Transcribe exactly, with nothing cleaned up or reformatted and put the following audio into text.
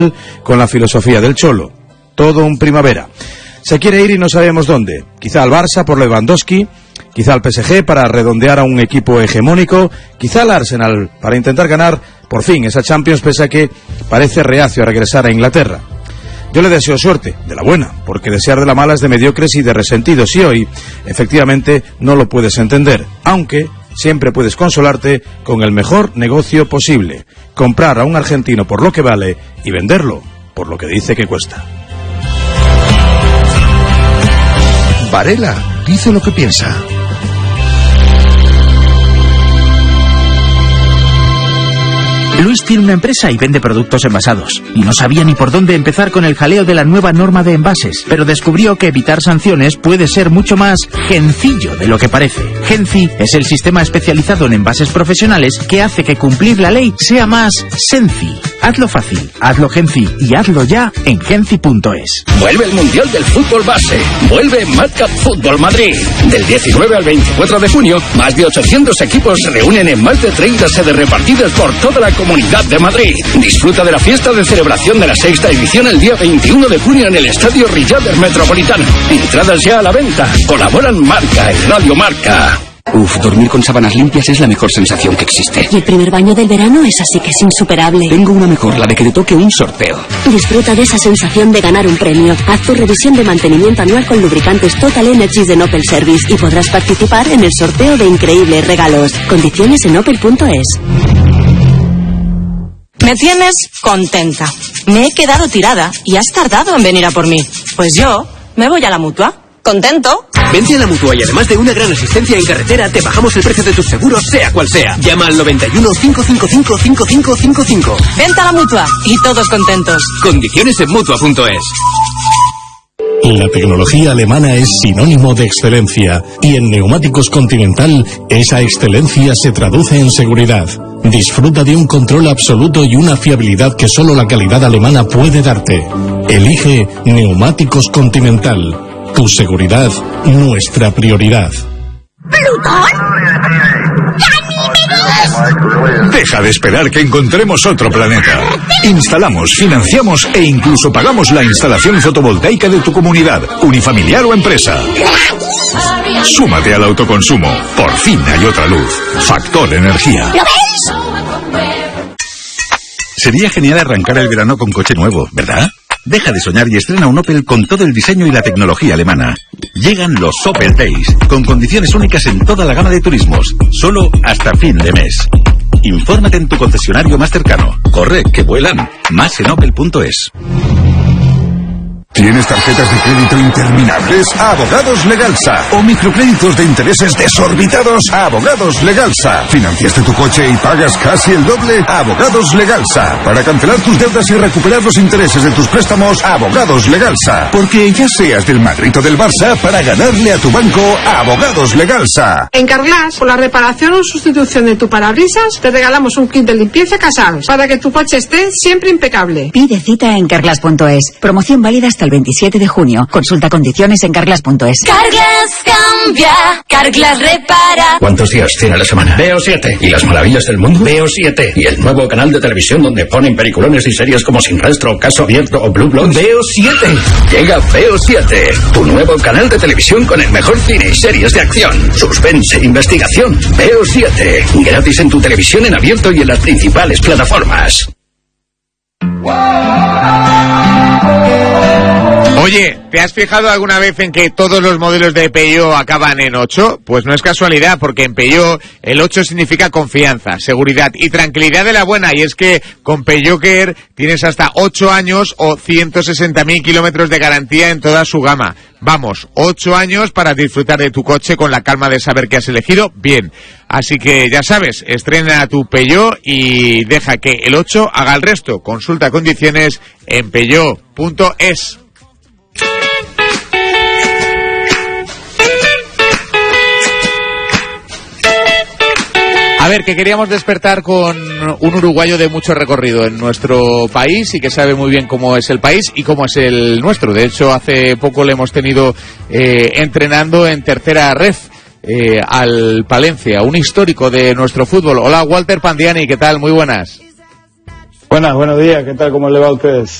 con la filosofía del Cholo. Todo un primavera. Se quiere ir y no sabemos dónde. Quizá al Barça por Lewandowski, quizá al P S G para redondear a un equipo hegemónico, quizá al Arsenal para intentar ganar por fin esa Champions, pese a que parece reacio a regresar a Inglaterra. Yo le deseo suerte, de la buena, porque desear de la mala es de mediocres y de resentidos, y hoy, efectivamente, no lo puedes entender, aunque siempre puedes consolarte con el mejor negocio posible: comprar a un argentino por lo que vale y venderlo por lo que dice que cuesta. Varela dice lo que piensa. Luis tiene una empresa y vende productos envasados, y no sabía ni por dónde empezar con el jaleo de la nueva norma de envases, pero descubrió que evitar sanciones puede ser mucho más sencillo de lo que parece. Genci es el sistema especializado en envases profesionales que hace que cumplir la ley sea más senci. Hazlo fácil, hazlo Genci y hazlo ya en genci punto es. Vuelve el Mundial del Fútbol Base. Vuelve Madcap Fútbol Madrid. Del diecinueve al veinticuatro de junio, más de ochocientos equipos se reúnen en más de treinta sedes repartidas por toda la Comunidad de Madrid. Disfruta de la fiesta de celebración de la sexta edición el día veintiuno de junio en el Estadio Riader Metropolitano. Entradas ya a la venta. Colaboran Marca y Radio Marca. Uf, dormir con sábanas limpias es la mejor sensación que existe. Y el primer baño del verano es así que es insuperable. Tengo una mejor, la de que te toque un sorteo. Disfruta de esa sensación de ganar un premio. Haz tu revisión de mantenimiento anual con lubricantes Total Energies de Opel Service y podrás participar en el sorteo de increíbles regalos. Condiciones en opel punto es. Me tienes contenta. Me he quedado tirada y has tardado en venir a por mí. Pues yo me voy a la Mutua. ¿Contento? Vente a la Mutua y además de una gran asistencia en carretera, te bajamos el precio de tus seguros, sea cual sea. Llama al noventa y uno, cinco cinco cinco, cinco cinco cinco cinco. Vente a la Mutua y todos contentos. Condiciones en mutua punto es. La tecnología alemana es sinónimo de excelencia y en Neumáticos Continental esa excelencia se traduce en seguridad. Disfruta de un control absoluto y una fiabilidad que solo la calidad alemana puede darte. Elige Neumáticos Continental. Tu seguridad, nuestra prioridad. ¿Plutón? Deja de esperar que encontremos otro planeta. Instalamos, financiamos e incluso pagamos la instalación fotovoltaica de tu comunidad, unifamiliar o empresa. Súmate al autoconsumo. Por fin hay otra luz. Factor Energía. ¿Lo ves? Sería genial arrancar el verano con coche nuevo, ¿verdad? Deja de soñar y estrena un Opel con todo el diseño y la tecnología alemana. Llegan los Opel Days, con condiciones únicas en toda la gama de turismos, solo hasta fin de mes. Infórmate en tu concesionario más cercano. Corre, que vuelan. Más en opel punto es. ¿Tienes tarjetas de crédito interminables? Abogados Legalsa. ¿O microcréditos de intereses desorbitados? Abogados Legalsa. ¿Financiaste tu coche y pagas casi el doble? Abogados Legalsa. Para cancelar tus deudas y recuperar los intereses de tus préstamos, Abogados Legalsa. Porque ya seas del Madrid o del Barça, para ganarle a tu banco, Abogados Legalsa. En Carglass, por la reparación o sustitución de tu parabrisas, te regalamos un kit de limpieza Casals para que tu coche esté siempre impecable. Pide cita en carglass punto es. Promoción válida hasta el veintisiete de junio. Consulta condiciones en carglass punto es. Carglass cambia, Carglass repara. ¿Cuántos días tiene la semana? Veo siete. ¿Y las maravillas del mundo? Veo siete. ¿Y el nuevo canal de televisión donde ponen peliculones y series como Sin Rastro, Caso Abierto o Blue Bloods? Veo siete. Llega Veo siete, tu nuevo canal de televisión con el mejor cine y series de acción, suspense e investigación. Veo siete. Gratis en tu televisión en abierto y en las principales plataformas. Oye, ¿te has fijado alguna vez en que todos los modelos de Peugeot acaban en ocho? Pues no es casualidad, porque en Peugeot el ocho significa confianza, seguridad y tranquilidad de la buena. Y es que con Peugeot Care tienes hasta ocho años o ciento sesenta mil kilómetros de garantía en toda su gama. Vamos, ocho años para disfrutar de tu coche con la calma de saber que has elegido bien. Así que ya sabes, estrena tu Peugeot y deja que el ocho haga el resto. Consulta condiciones en peugeot punto es. A ver, que queríamos despertar con un uruguayo de mucho recorrido en nuestro país y que sabe muy bien cómo es el país y cómo es el nuestro. De hecho, hace poco le hemos tenido eh, entrenando en tercera ref eh, al Palencia, un histórico de nuestro fútbol. Hola, Walter Pandiani, ¿qué tal? Muy buenas. Buenas, buenos días, ¿qué tal? ¿Cómo le va a ustedes?